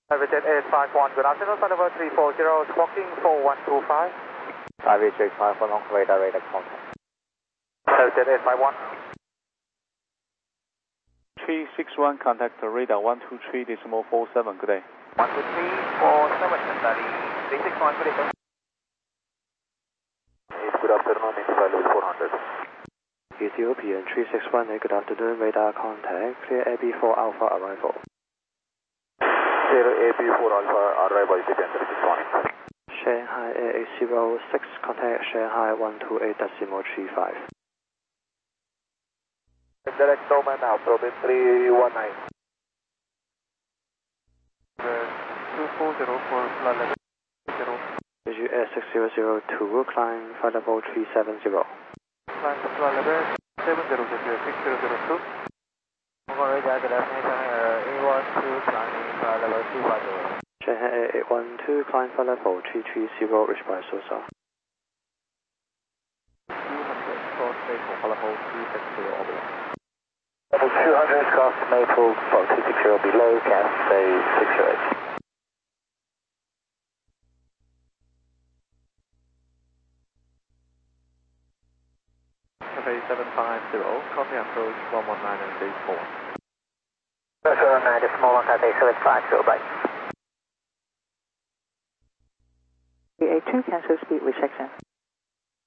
Jet 851, good afternoon, flight level 340, squawking 4125. Jet 851 on radar contact. Jet 851. 361, contact radar 123.47, good day. 123.47, Dali 361, good day. Good afternoon, it's flight level 400. Ethiopian 361, good afternoon, radar contact, clear AB4 Alpha arrival. Clear AB4 Alpha arrival, Ethiopian 361. Shanghai AX06, contact Shanghai 128.35. Direct Domain now, Probe 319. 2404, flight level 0. WS6002, climb flight level 370. Flight level 700602. Radar, good afternoon, Shanghai A12, climbing flight level 250. Shanghai A812, climb flight level 330, reach by Sosa. 200, cross Maple, flight level 360 over. Level 200, cross Maple, flight 260 below, Cathay 608. Cathay 750, copy approach 119 and base 4. 719, decimal 1, Cathay 750, bye. 382, cancel speed rejection.